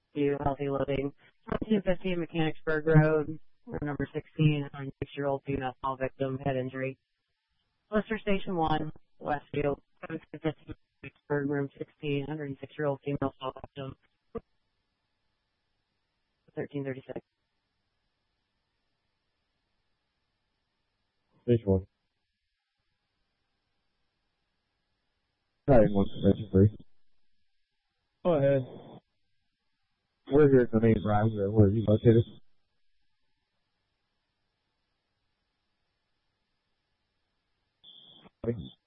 to healthy living. 1750 Mechanicsburg Road, room number 16, a 6-year-old female fall victim, head injury. Lister Station 1, Westfield, 1750 Mechanicsburg, room 16, 106-year-old female fall victim, 1336. Station 1. Hi, one convention free. Go ahead. We're here at the main drive. Where are you located? Okay.